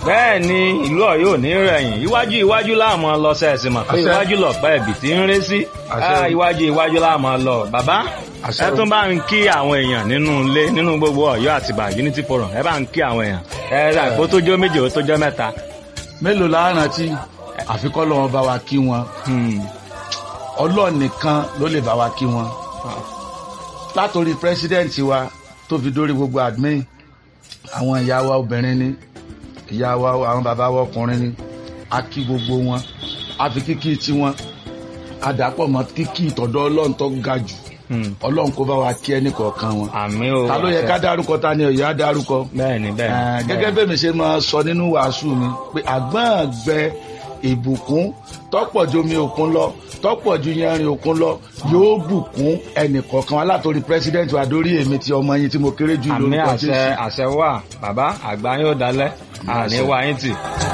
bẹ́ẹ̀ ni ìlú Ọ̀yọ́ ò ní rẹ̀yìn iwájú láàmú lọ sẹ́ẹ̀sì mọ̀ pé iwájú lọ̀pẹ́ ẹ̀bì tí ń ré sí iwájú láàmú lọ bàbá ẹ tún bá ń kí àwọn èèyàn nínú ilé nínú gbogbo Ọ̀yọ́ Àtìbà Unity Forum ẹ bá ń kí àwọn èèyàn ẹ rà kó tó jọ́ méje ó tó jọ́ mẹ́ta. mélòó la rántí àfikọ́ lọ́wọ́ bá wa kí wọn Ọlọ́run nìkan ló lè bá wa kí wọn látòrí president wa tó fi dórí gbogbo admin àwọn ìyá wa obìnrin ni ìyá wa àwọn bàbá wa ọkùnrin ni a kí gbogbo wọn a fi kíkí tiwọn a dàpọ̀ mọ́ kíkí ìtọ̀dọ̀ Ọlọ́run tó ga jù Ọlọ́run kó bá wa kí ẹnì kọ̀ọ̀kan wọn. àmín o. ta ló yẹ ká dárúkọ ta ni Ọ̀yọ́ á dárúkọ. bẹ́ẹ̀ni bẹ́ẹ̀ni. gẹ́gẹ́ bẹ́ẹ̀ mi ṣe máa sọ nínú wàásù mi pé àgbọ̀ngbẹ ìbùkún tọ́pọ̀ ju omi òkun lọ tọ́pọ̀ ju yanrìn òkun lọ yóò bùkún ẹnì kọ̀ọ̀kan wa látòrí president wa dórí èmi tí ọmọ yín tí mo kéré jù lórúkọ Jésù. àmín àṣẹ wà bàbá àgbà yóò dalẹ̀ àní wá yín tì.